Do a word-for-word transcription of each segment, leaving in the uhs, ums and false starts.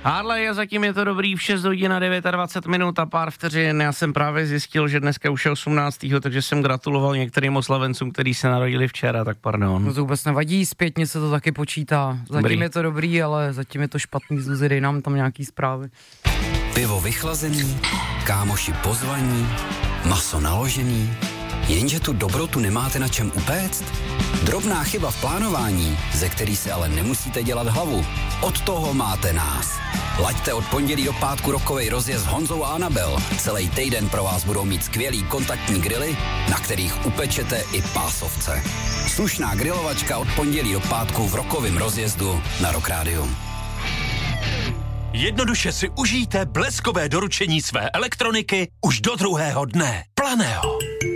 Harley a zatím je to dobrý v šest hodin a dvacet devět minut a pár vteřin. Já jsem právě zjistil, že dneska už je osmnáctého takže jsem gratuloval některým oslavencům, kteří se narodili včera, tak pardon. No to vůbec nevadí, zpětně se to taky počítá. Zatím dobrý. Je to dobrý, ale zatím je to špatný. Zuzi, dej nám tam nějaký zprávy. Pivo vychlazený, kámoši pozvaní, maso naložený, jenže tu dobrotu nemáte na čem upéct? Drobná chyba v plánování, ze který se ale nemusíte dělat hlavu. Od toho máte nás. Laďte od pondělí do pátku rokovej rozjezd s Honzou a Anabel. Celý týden pro vás budou mít skvělý kontaktní grily, na kterých upečete i pásovce. Slušná grilovačka od pondělí do pátku v rokovém rozjezdu na Rock Radio. Jednoduše si užijte bleskové doručení své elektroniky už do druhého dne. Planeo.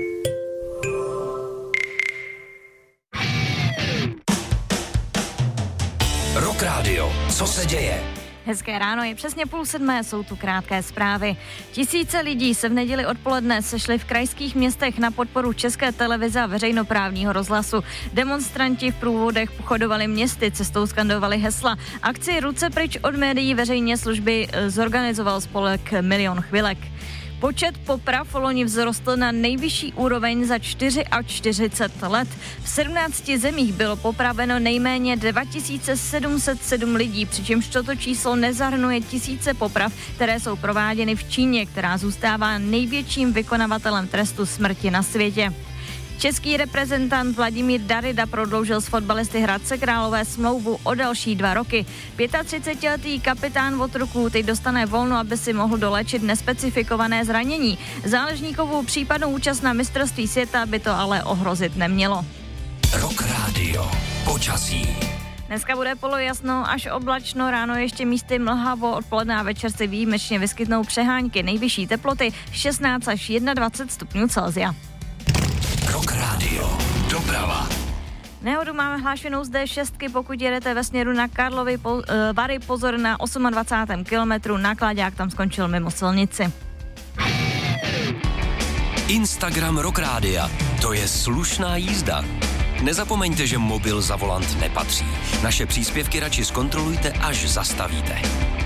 Rock Radio. Co se děje? Hezké ráno, je přesně půl sedmé, jsou tu krátké zprávy. Tisíce lidí se v neděli odpoledne sešli v krajských městech na podporu České televize a veřejnoprávního rozhlasu. Demonstranti v průvodech pochodovali městy, cestou skandovali hesla. Akci Ruce pryč od médií veřejné služby zorganizoval spolek Milion chvilek. Počet poprav loni vzrostl na nejvyšší úroveň za čtyřicet čtyři let. V sedmnácti zemích bylo popraveno nejméně dva tisíce sedm set sedm lidí, přičemž toto číslo nezahrnuje tisíce poprav, které jsou prováděny v Číně, která zůstává největším vykonavatelem trestu smrti na světě. Český reprezentant Vladimír Darida prodloužil s fotbalisty Hradce Králové smlouvu o další dva roky. třicetiletý kapitán Otroků teď dostane volno, aby si mohl dolečit nespecifikované zranění. Záležníkovou případnou účast na mistrovství světa by to ale ohrozit nemělo. Rock Radio. Počasí. Dneska bude polojasno až oblačno, ráno ještě místy mlhavo, odpoledne a večer si výjimečně vyskytnou přehánky, nejvyšší teploty šestnáct až dvacet jedna stupňů Celsia. Rock Radio. Doprava. Nehodu máme hlášenou z dé šest, pokud jedete ve směru na Karlovy po, uh, Vary, pozor na dvacátém osmém kilometru, náklaďák tam skončil mimo silnici. Instagram Rock Rádia, to je slušná jízda. Nezapomeňte, že mobil za volant nepatří. Naše příspěvky radši zkontrolujte, až zastavíte.